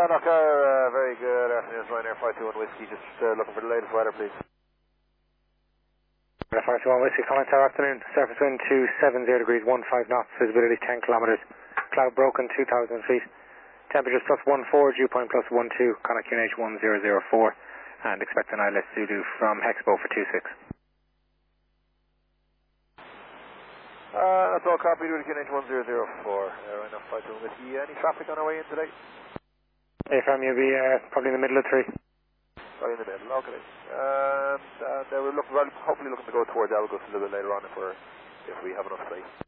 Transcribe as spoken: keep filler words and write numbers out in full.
Doctor, uh, very good afternoon. It's Ryanair five two one Whiskey, just uh, looking for the latest weather, please. five two one Whiskey, comment our afternoon. Surface wind two seven zero degrees, fifteen knots, visibility ten kilometres. Cloud broken, two thousand feet. Temperatures plus one four, dew point plus one two, Connacht Q N H one zero zero four. And expect an I L S Zulu from Hexpo for two six. Uh, that's all copied with Q N H one zero zero four. Uh, Ryanair five two one Whiskey. Any traffic on our way in today? A F M, you'll be uh, probably in the middle of three. Right in the middle, okay. And uh, they were looking, well, hopefully looking to go towards Elgus a little bit later on if we're, if we have enough space.